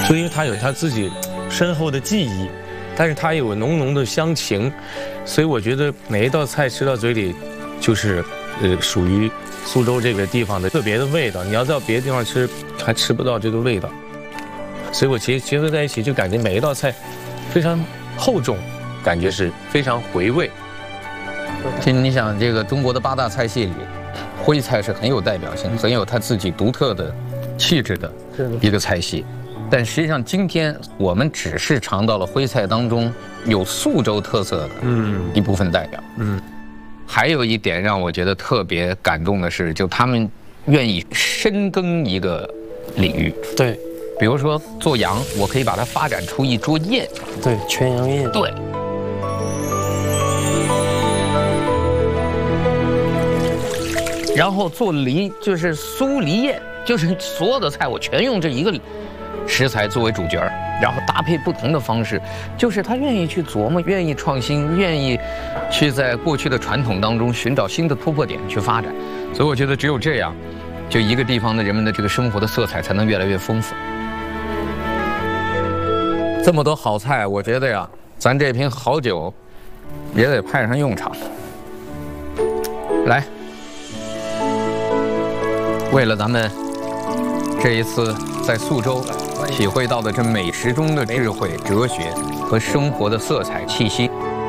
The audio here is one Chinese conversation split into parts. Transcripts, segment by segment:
就因为它有它自己深厚的记忆，但是它有浓浓的乡情，所以我觉得每一道菜吃到嘴里，就是属于苏州这个地方的特别的味道。你要到别的地方吃，还吃不到这个味道。所以我结合在一起，就感觉每一道菜非常厚重，感觉是非常回味。 其实你想，这个中国的8大菜系里，徽菜是很有代表性、很有它自己独特的气质的一个菜系。但实际上，今天我们只是尝到了徽菜当中有苏州特色的一部分代表。还有一点让我觉得特别感动的是，就他们愿意深耕一个领域。 对， 比如说做羊，我可以把它发展出一桌宴。 对，全羊宴。 对。然后做梨，就是酥梨宴，就是所有的菜我全用这一个食材作为主角，然后搭配不同的方式，就是他愿意去琢磨，愿意创新，愿意去在过去的传统当中寻找新的突破点去发展。所以我觉得只有这样，就一个地方的人们的这个生活的色彩才能越来越丰富。这么多好菜，我觉得呀，咱这瓶好酒也得派上用场。来，为了咱们这一次在苏州体会到的这美食中的智慧、哲学和生活的色彩气息，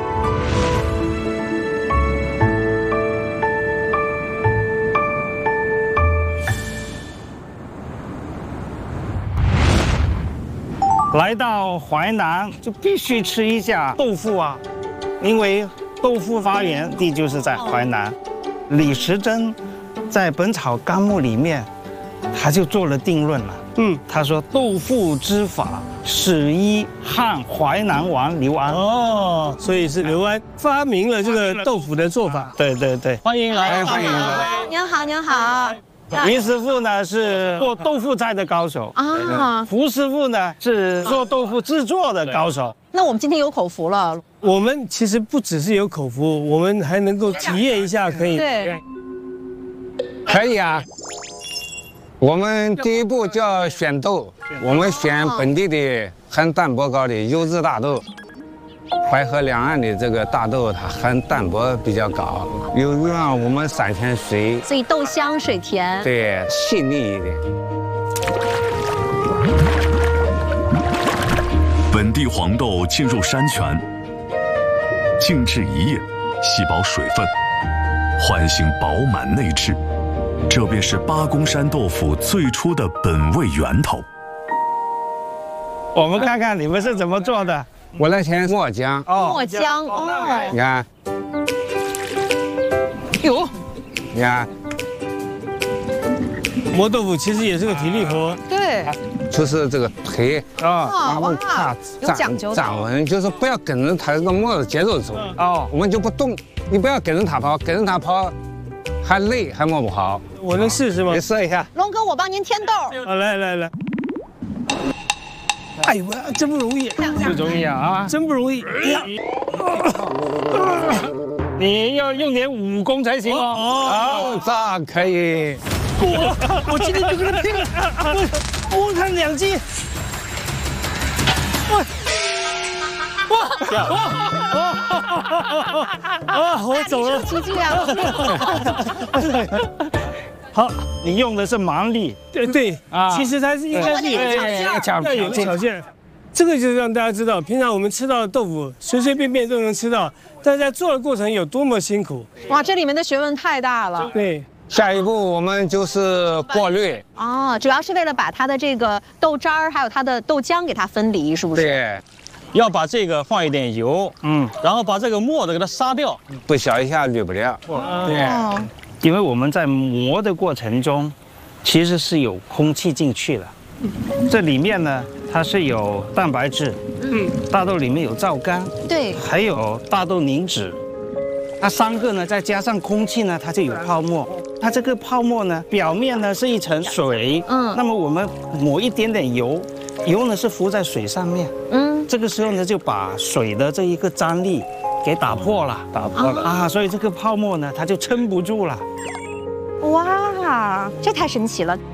来到淮南就必须吃一下豆腐啊，因为豆腐发源地就是在淮南。李时珍在《本草纲目》里面，他就做了定论了。他说豆腐之法始依汉淮南王刘安。 哦，所以是刘安发明了这个豆腐的做法。 对对对， 欢迎来， 欢迎来。 您好，您好。 林师傅呢是做豆腐菜的高手啊，胡师傅呢是做豆腐制作的高手。 那我们今天有口福了。 我们其实不只是有口福，我们还能够体验一下，可以。 对， 可以啊。我们第一步叫选豆，我们选本地的含淡泊高的优质大豆。淮河两岸的这个大豆，它含淡泊比较高，又让我们3天水， 所以豆香水甜， 对，细腻一点。 本地黄豆进入山泉，静置1夜，吸饱水分，唤醒饱满内质，这便是八公山豆腐最初的本味源头。 我们看看你们是怎么做的。 我来先磨浆， 磨浆哦， 你看， 哟， 你看， 磨豆腐其实也是个体力活。 对， 就是这个腿哇， 它有讲究的站稳，就是不要跟着它这个磨的节奏走。我们就不动，你不要跟着它跑，跟着它跑还累还磨不好。 我能试试吗？ 你试一下。 龙哥，我帮您添豆。 好，来。哎呦，真不容易， 不容易啊， 真不容易。 你要用点武功才行哦。 这可以。 我今天就跟他拼了，我看2击。我走了。 奇迹啊！ 好，你用的是蛮力， 对啊，其实它是应该是有条件，这个就是让大家知道，平常我们吃到的豆腐随随便便都能吃到，但在做的过程有多么辛苦。 哇，这里面的学问太大了。 对， 下一步我们就是过滤。 哦，主要是为了把它的这个豆渣儿还有它的豆浆给它分离，是不是？ 对， 要把这个放一点油，然后把这个沫子给它杀掉， 不小一下滤不了。 对。因为我们在磨的过程中，其实是有空气进去了。这里面呢，它是有蛋白质，大豆里面有皂苷， 对， 还有大豆凝脂。它3个呢，再加上空气呢，它就有泡沫。它这个泡沫呢，表面呢是一层水，那么我们抹一点点油，油呢是浮在水上面，这个时候呢就把水的这一个张力给打破了啊，所以这个泡沫呢它就撑不住了。 哇，这太神奇了！